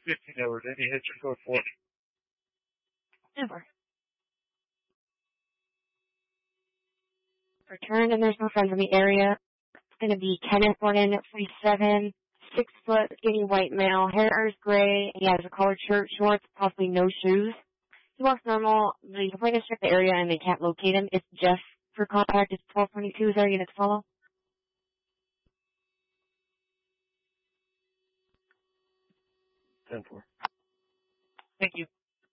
15 Edward. Any hit your code 4? Super. Return, and there's no friends in the area. It's going to be Kenneth Morgan, 47, 6 foot, skinny white male, hair is gray. He has a collared shirt, shorts, possibly no shoes. He walks normal. The complainant check the area and they can't locate him. It's Jeff for contact. It's 1222. Is there a unit to follow? 10-4. Thank you.